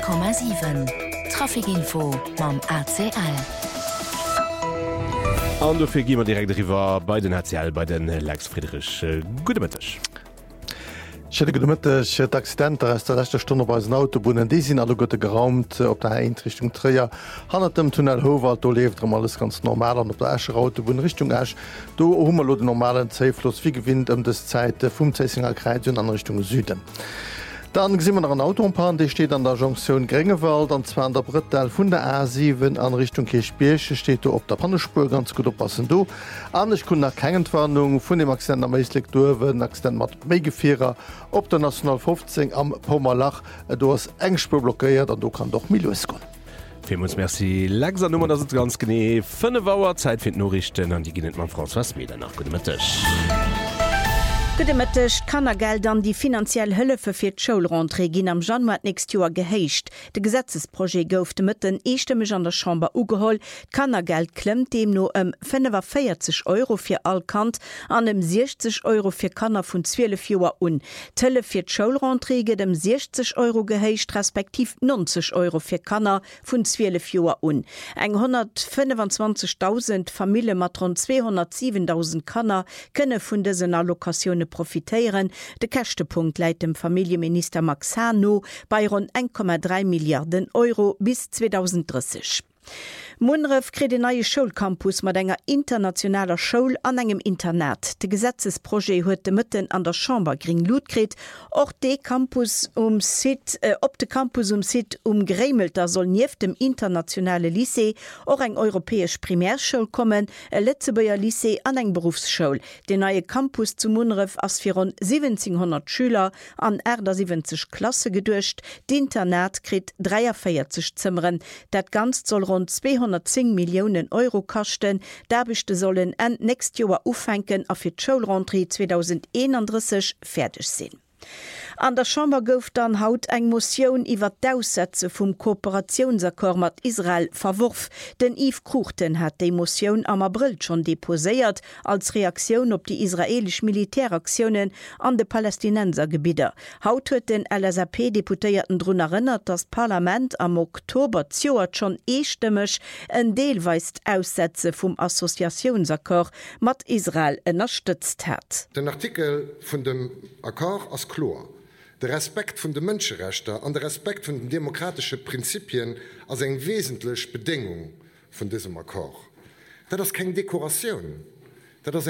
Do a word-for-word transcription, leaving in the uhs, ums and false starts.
Komma sieben Trafikinfo mam A C L. An dofir gimmer direkt riwer bei den H C L bei den Lex Friedrich Gudemëttech. Schëtech d'Accidenter ass der lechte Stunde bei den Autobunnen, déi sinn alle gotte geraumt op der Einrichtung Träier. Hannet dem Tunnel Howald, do leeft am alles ganz normal an op der Ächer Autobun Richtung Äsch. Do hummer lo den normalen Zeifloss wie gewinnt ëm des Zäit vum Zeisinger Kräitun an Richtung Süden. Dann gesinnmmer an Autopan, déi steet an der Jonction Grengewald, anzwer an der Brettel vun der A sieben an Richtung Kirchbierche steet du op der Pannespur ganz gut oppassen do. Anech kun nach Kengenwarnung vun dem Akzent am meislik dowen Akzent mat Meigefierer op der National fünfzehn am Pommerlach do ass engspur blockéiert, an du kann doch Milles gon. Vimuns Merci Laser Nummer dat ganz gené fënne Waer Zeit fir Norrichten an die ginnet man Frau Wasmeder nach Gudemëttech. Gudemëttech Kannergeld an die finanziell Hëllefe fir d'Schoulrentrée ginn am Januar nächst Joer gehéicht. De Gesetzesprojekt gouf de Mëtten eestemmech an der Chamber ugeholl. Kannergeld klemmt dem no ëm fünfundvierzig Euro fir all Kant an em sechzig Euro fir Kanner vun zwölf Joer un. Tëlle fir d'Schoulrentrée gët dem sechzig Euro gehéicht respektiv neunzig Euro fir Kanner vun zwölf Joer un. Eng hundertfünfundzwanzigtausend Familie mat rund zweihundertsiebentausend Kanner kënne vun dësen Allokationen profitéieren. De Kächtepunkt läit dem Familienminister Max Hano bei rund eins Komma drei Milliarden Euro bis zweitausenddreißig. Munref krit den neue Schulcampus mat enger internationaler Schoul an engem Internet. De Gesetzesprojekt huet de Mëtten an der Chamber Gring Lutkrit. Och de Campus um Sit, äh, op de Campus um Sit umgrémelter soll nief dem internationale Lycée och eng europäesch Primärschule kommen, e Letzebauer Lycée an eng Berufsschule. De neue Campus zu Munref ass fir rund siebzehnhundert Schüler an Äder siebzig Klasse gedurcht. D'Internet krit dreiundvierzig Zimmeren. Dat ganz soll rund zweihundertzehn Millionen Euro kachten. Derbechte sollen en nächst Joer ufenken a fir d'Schoulrentrée zweitausendeinunddreißig fertig sinn. An der Chamber gouf dann haut eng Motion iwwer d'Aussätze vum Kooperationsakkord mat Israel verworf. Den Yves Kruchten hat de Motion am April schon deposéiert als Reaktion op die israelisch Militäraktionen an de Palästinensergebieter. Haut huet den L S A P-Deputéierten drun erinnert, das Parlament am Oktober zioert schon eestemmech en deelweist Aussätze vum Assoziationsakkord mat Israel ënnerstützt hat. Den Artikel vun dem Akkord as Chlor. Der Respekt vun de Mënscherechter an der Respekt vun den demokratische Prinzipien als eng wesentlich Bedingung vun diesem Akkord. Dat ist keine Dekoration.